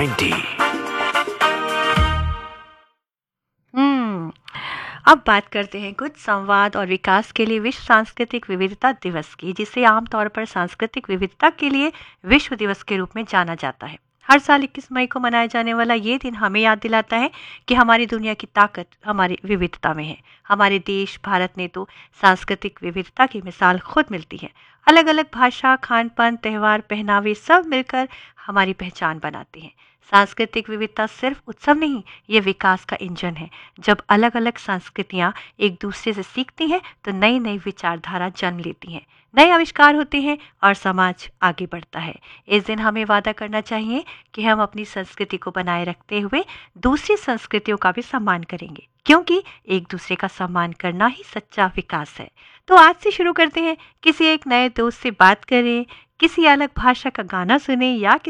90। अब बात करते हैं कुछ संवाद और विकास के लिए विश्व सांस्कृतिक विविधता दिवस की, जिसे आमतौर पर सांस्कृतिक विविधता के लिए विश्व दिवस के रूप में जाना जाता है। हर साल 21 मई को मनाया जाने वाला ये दिन हमें याद दिलाता है कि हमारी दुनिया की ताकत हमारी विविधता में है। हमारे देश भारत ने तो सांस्कृतिक विविधता की मिसाल खुद मिलती है। अलग अलग भाषा, खान पान, त्यौहार, पहनावे सब मिलकर हमारी पहचान बनाते हैं। सांस्कृतिक विविधता सिर्फ उत्सव नहीं, ये विकास का इंजन है। जब अलग अलग संस्कृतियां एक दूसरे से सीखती हैं तो नई नई विचारधारा जन्म लेती हैं, नए आविष्कार होते हैं और समाज आगे बढ़ता है। इस दिन हमें वादा करना चाहिए कि हम अपनी संस्कृति को बनाए रखते हुए दूसरी संस्कृतियों का भी सम्मान करेंगे, क्योंकि एक दूसरे का सम्मान करना ही सच्चा विकास है। तो आज से शुरू करते हैं, किसी एक नए दोस्त से बात करें, किसी अलग भाषा का गाना सुने या